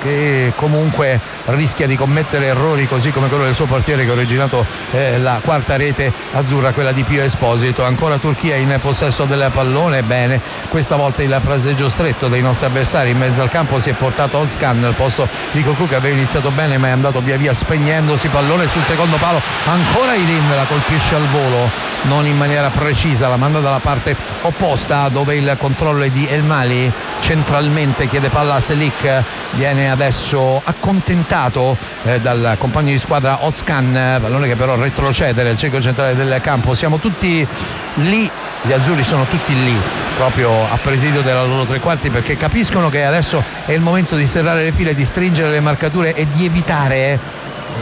che comunque rischia di commettere errori così come quello del suo portiere che ha originato la quarta rete azzurra, quella di Pio Esposito. Ancora Turchia in possesso del pallone, bene, questa volta il fraseggio stretto dei nostri avversari. In mezzo al campo si è portato Ozcan al posto di Cocu, che aveva iniziato bene ma è andato via via spegnendosi. Pallone sul secondo palo, ancora Idin la colpisce al volo, non in maniera precisa, la manda dalla parte opposta dove il controllo è di El Mali. Centralmente chiede palla a Selic, viene adesso accontentato dal compagno di squadra Ozcan, pallone che però retrocede nel cerchio centrale del campo. Siamo tutti lì, gli azzurri sono tutti lì proprio a presidio della loro tre quarti, perché capiscono che adesso è il momento di serrare le file, di stringere le marcature e di evitare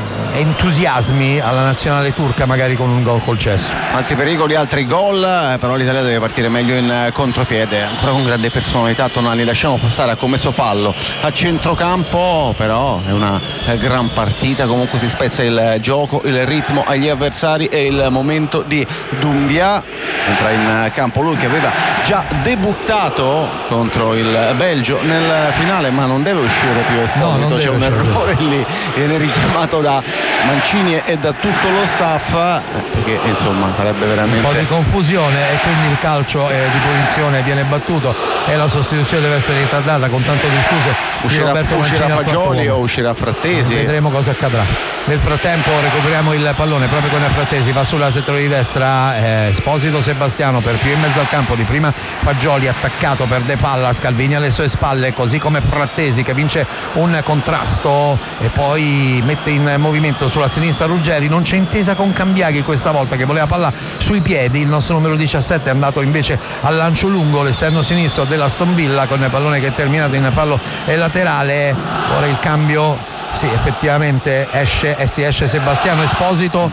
entusiasmi alla nazionale turca magari con un gol col cesso. Altri pericoli, altri gol, però l'Italia deve partire meglio in contropiede, ancora con grande personalità. Tonali, lasciamo passare, ha commesso fallo a centrocampo, però è una gran partita, comunque si spezza il gioco, il ritmo agli avversari. È il momento di Doumbia, entra in campo lui che aveva già debuttato contro il Belgio nel finale, ma non deve uscire più Esposito, c'è un errore lì, viene richiamato da Mancini e da tutto lo staff, perché insomma sarebbe veramente un po' di confusione, e quindi il calcio di punizione viene battuto e la sostituzione deve essere ritardata con tanto di scuse. Uscirà Fagioli o uscirà Frattesi, vedremo cosa accadrà. Nel frattempo recuperiamo il pallone proprio con Frattesi, va sulla settore di destra, Esposito Sebastiano per più in mezzo al campo, di prima Fagioli attaccato, perde palla, Scalvini alle sue spalle, così come Frattesi che vince un contrasto e poi mette in movimento sulla sinistra Ruggeri. Non c'è intesa con Cambiaghi questa volta, che voleva palla sui piedi. Il nostro numero 17 è andato invece al lancio lungo, l'esterno sinistro della Aston Villa, con il pallone che è terminato in fallo laterale. Ora il cambio, sì, effettivamente esce Sebastiano Esposito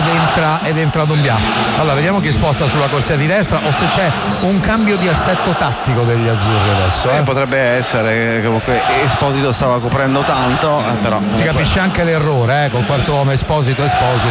ed entra Doumbia. Allora vediamo chi sposta sulla corsia di destra o se c'è un cambio di assetto tattico degli azzurri adesso. Potrebbe essere, comunque Esposito stava coprendo tanto, però si capisce anche l'errore col quarto uomo Esposito.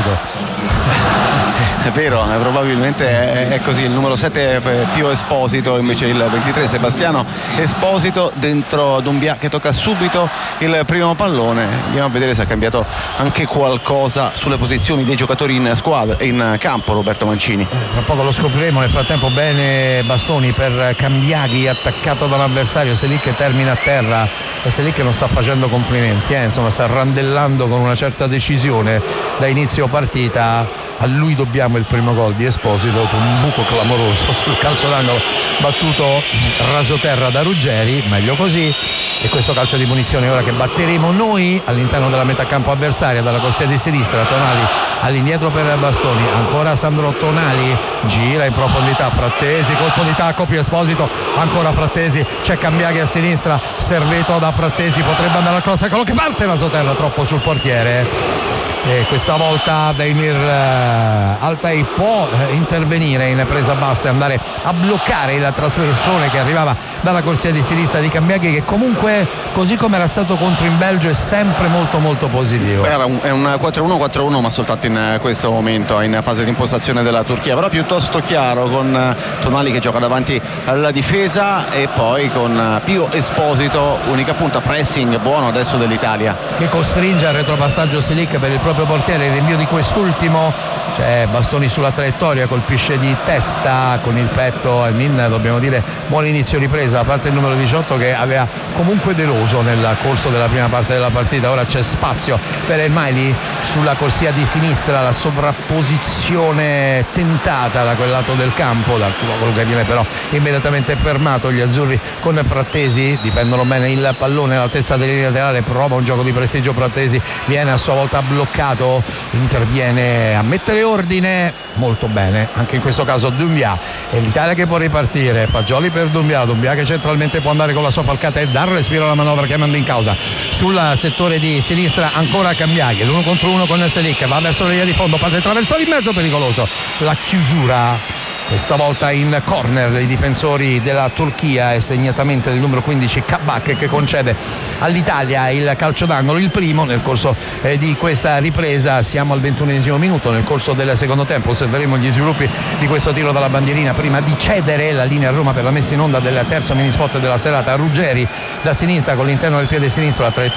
È vero, probabilmente è così. Il numero 7 è Pio Esposito, invece il 23 Sebastiano Esposito. Dentro Doumbia che tocca subito il primo pallone. Andiamo a vedere se ha cambiato anche qualcosa sulle posizioni dei giocatori in campo Roberto Mancini. Tra poco lo scopriremo. Nel frattempo bene Bastoni per Cambiaghi, attaccato da un avversario. Selic termina a terra e Selic non sta facendo complimenti, insomma sta randellando con una certa decisione da inizio partita. A lui dobbiamo il primo gol di Esposito dopo un buco clamoroso sul calcio d'angolo battuto rasoterra da Ruggeri, meglio così. E questo calcio di punizione ora che batteremo noi all'interno della metà campo avversaria dalla corsia di sinistra. Tonali all'indietro per Bastoni, ancora Sandro Tonali, gira in profondità Frattesi, colpo di tacco, Pio Esposito, ancora Frattesi, c'è Cambiaghi a sinistra, servito da Frattesi, potrebbe andare al cross, eccolo che parte rasoterra troppo sul portiere. E questa volta Daimir Altai può intervenire in presa bassa e andare a bloccare il trasversone che arrivava dalla corsia di sinistra di Cambiaghi, che comunque, così come era stato contro in Belgio, è sempre molto molto positivo. È un 4-1-4-1, ma soltanto in questo momento, in fase di impostazione della Turchia, però piuttosto chiaro, con Tonali che gioca davanti alla difesa e poi con Pio Esposito, unica punta, pressing buono adesso dell'Italia, che costringe al retropassaggio Selic per il proprio portiere, il rinvio di quest'ultimo, c'è Bastoni sulla traiettoria, colpisce di testa con il petto Elmin. Dobbiamo dire buon inizio ripresa da parte del numero 18 che aveva comunque deluso nel corso della prima parte della partita. Ora c'è spazio per El Maili sulla corsia di sinistra, la sovrapposizione tentata da quel lato del campo, dal Tuolo che viene però immediatamente fermato. Gli azzurri con Frattesi difendono bene il pallone all'altezza della linea laterale, prova un gioco di prestigio Frattesi, viene a sua volta bloccato, interviene a mettere ordine molto bene anche in questo caso Doumbia, e l'Italia che può ripartire. Fagioli per Doumbia che centralmente può andare con la sua falcata e dar respiro alla manovra chiamando in causa sul settore di sinistra ancora Cambiaghi, l'1 contro 1 con Selic, va verso la linea di fondo, parte traversone in mezzo, pericoloso la chiusura questa volta in corner dei difensori della Turchia e segnatamente del numero 15 Kabak, che concede all'Italia il calcio d'angolo, il primo nel corso di questa ripresa. Siamo al 21esimo minuto. Nel corso del secondo tempo osserveremo gli sviluppi di questo tiro dalla bandierina prima di cedere la linea a Roma per la messa in onda del terzo minispot della serata. Ruggeri da sinistra con l'interno del piede sinistro, la traiettoria